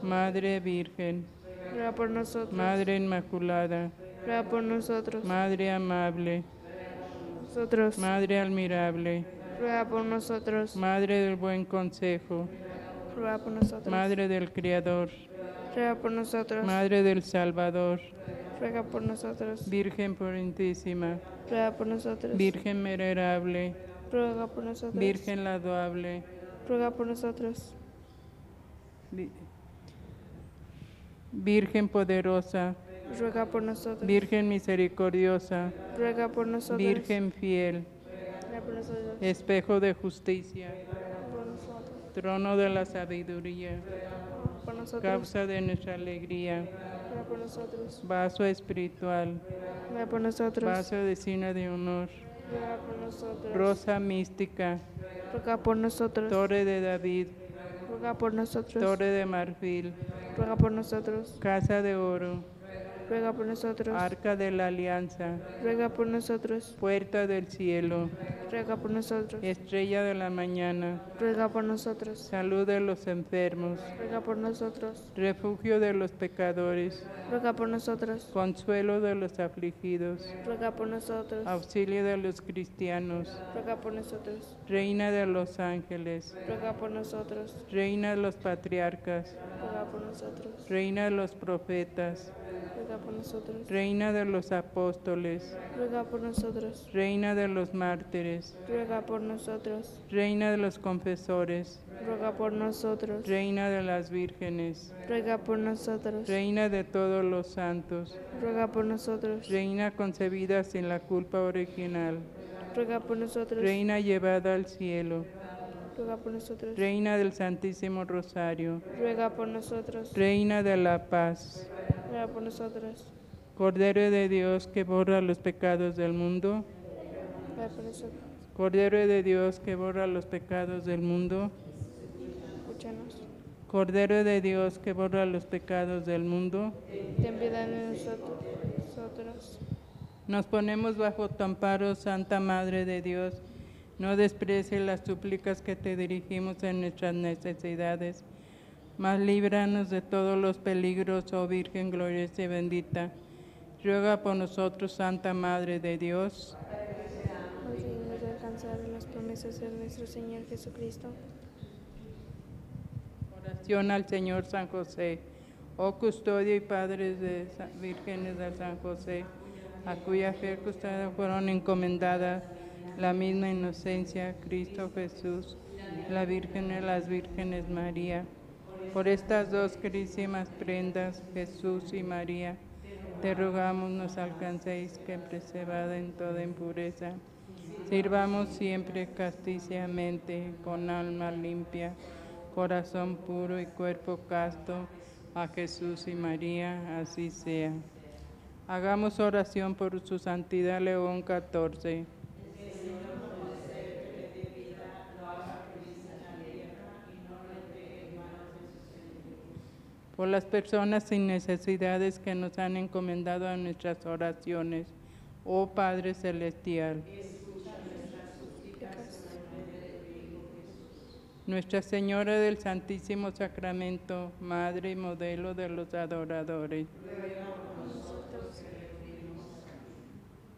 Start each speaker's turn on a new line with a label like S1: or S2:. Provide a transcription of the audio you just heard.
S1: Madre Virgen,
S2: ruega por nosotros.
S1: Madre Inmaculada,
S2: Ruega por nosotros.
S1: Madre amable,
S2: Nosotros.
S1: Madre admirable,
S2: Ruega por nosotros.
S1: Madre del buen consejo,
S2: Ruega por nosotros.
S1: Madre del Criador,
S2: Ruega por nosotros.
S1: Madre del Salvador,
S2: Ruega por nosotros.
S1: Virgen purísima,
S2: Ruega por nosotros.
S1: Virgen venerable,
S2: Ruega por nosotros.
S1: Virgen laudable,
S2: Ruega por nosotros.
S1: Vi- Virgen poderosa,
S2: Ruega por nosotros.
S1: Virgen misericordiosa,
S2: Ruega por nosotros.
S1: Virgen fiel,
S2: Ruega por nosotros.
S1: espejo de justicia,
S2: Por nosotros.
S1: trono de la sabiduría,
S2: Por nosotros.
S1: causa de nuestra alegría,
S2: Ruega por nosotros.
S1: vaso espiritual,
S2: Ruega por nosotros.
S1: vaso de signo de honor,
S2: Ruega por nosotros.
S1: rosa mística,
S2: Ruega por nosotros.
S1: torre de David,
S2: Ruega por nosotros.
S1: torre de marfil,
S2: Ruega por nosotros.
S1: casa de oro,
S2: Ruega por nosotros.
S1: arca de la alianza,
S2: Ruega por nosotros.
S1: puerta del cielo,
S2: Ruega por nosotros.
S1: estrella de la mañana,
S2: Ruega por nosotros.
S1: salud de los enfermos,
S2: Ruega por nosotros.
S1: refugio de los pecadores,
S2: Ruega por nosotros.
S1: consuelo de los afligidos,
S2: Ruega por nosotros.
S1: auxilio de los cristianos,
S2: Ruega por nosotros.
S1: reina de los ángeles,
S2: Ruega por nosotros.
S1: reina de los patriarcas,
S2: Ruega por nosotros.
S1: reina de los profetas,
S2: Ruega por nosotros.
S1: reina de los apóstoles,
S2: Ruega por nosotros.
S1: reina de los mártires,
S2: Ruega por nosotros.
S1: reina de los confesores,
S2: Ruega por nosotros.
S1: reina de las vírgenes,
S2: Ruega por nosotros.
S1: reina de todos los santos,
S2: Ruega por nosotros.
S1: reina concebida sin la culpa original,
S2: Ruega por nosotros.
S1: reina llevada al cielo,
S2: Ruega por nosotros.
S1: reina del Santísimo Rosario,
S2: Ruega por nosotros.
S1: reina de la paz,
S2: Ruega por nosotros.
S1: Cordero de Dios que borra los pecados del mundo,
S2: Ruega por nosotros.
S1: Cordero de Dios que borra los pecados del mundo,
S2: Escúchanos.
S1: Cordero de Dios que borra los pecados del mundo,
S2: Ten piedad de nosotros.
S1: nos ponemos bajo tu amparo, Santa Madre de Dios. No desprecies las súplicas que te dirigimos en nuestras necesidades, mas líbranos de todos los peligros, oh Virgen gloriosa y bendita. Ruega por nosotros, Santa Madre de Dios.
S2: Nos dignos de alcanzar las promesas de nuestro Señor Jesucristo.
S1: Oración al Señor San José. Oh custodio y padres de vírgenes de San José, a cuya fe custodia fueron encomendadas la misma inocencia, Cristo Jesús, la Virgen de las Vírgenes María. Por estas dos carísimas prendas, Jesús y María, te rogamos nos alcancéis que preservada en toda impureza, sirvamos siempre casticiamente, con alma limpia, corazón puro y cuerpo casto, a Jesús y María, así sea. Hagamos oración por su santidad León XIV. Por las personas sin necesidades que nos han encomendado a nuestras oraciones, oh Padre Celestial. Nuestra Señora del Santísimo Sacramento, Madre y modelo de los adoradores.